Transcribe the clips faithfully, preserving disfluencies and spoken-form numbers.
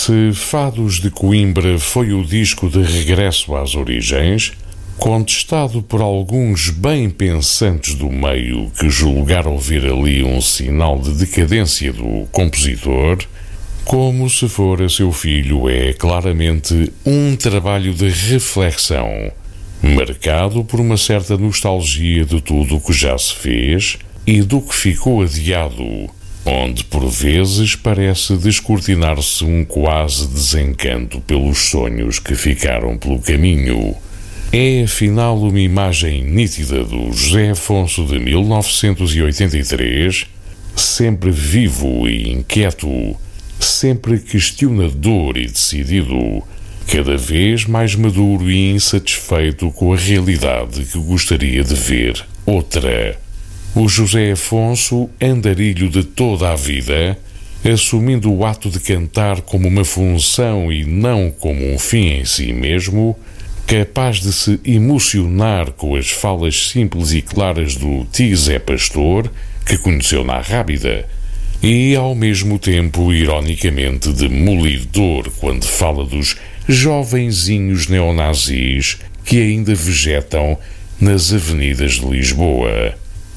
Se Fados de Coimbra foi o disco de regresso às origens, contestado por alguns bem pensantes do meio que julgaram ver ali um sinal de decadência do compositor, Como se fora seu filho é claramente um trabalho de reflexão, marcado por uma certa nostalgia de tudo o que já se fez e do que ficou adiado, onde por vezes parece descortinar-se um quase desencanto pelos sonhos que ficaram pelo caminho. É afinal uma imagem nítida do José Afonso de mil novecentos e oitenta e três, sempre vivo e inquieto, sempre questionador e decidido, cada vez mais maduro e insatisfeito com a realidade que gostaria de ver outra. O José Afonso, andarilho de toda a vida, assumindo o ato de cantar como uma função e não como um fim em si mesmo, capaz de se emocionar com as falas simples e claras do tio Zé Pastor, que conheceu na Rábida, e ao mesmo tempo ironicamente demolidor quando fala dos jovenzinhos neonazis que ainda vegetam nas avenidas de Lisboa.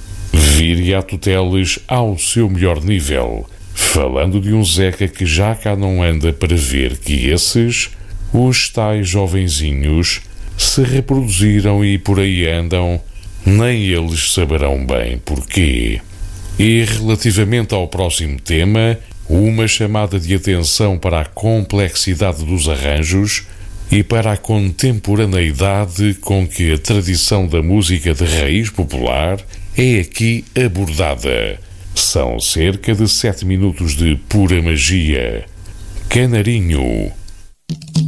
Viriato Teles ao seu melhor nível, falando de um Zeca que já cá não anda para ver que esses, os tais jovenzinhos, se reproduziram e por aí andam, nem eles saberão bem porquê. E relativamente ao próximo tema, uma chamada de atenção para a complexidade dos arranjos e para a contemporaneidade com que a tradição da música de raiz popular é aqui abordada. São cerca de sete minutos de pura magia. Canarinho.